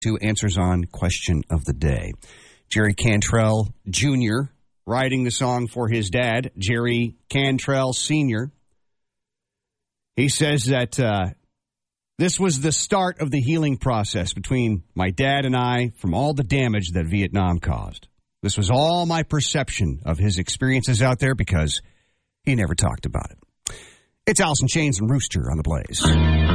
Two answers on question of the day. Jerry Cantrell Jr. writing the song for his dad, Jerry Cantrell Sr. He says that this was the start of the healing process between my dad and I from all the damage that Vietnam caused. This was all my perception of his experiences out there because he never talked about it. It's Alice in Chains and Rooster on the Blaze.